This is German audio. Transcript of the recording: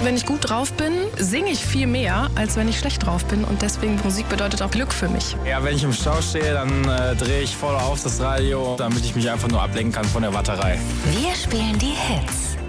Wenn ich gut drauf bin, singe ich viel mehr, als wenn ich schlecht drauf bin. Und deswegen, Musik bedeutet auch Glück für mich. Ja, wenn ich im Stau stehe, dann drehe ich voll auf das Radio, damit ich mich einfach nur ablenken kann von der Warterei. Wir spielen die Hits.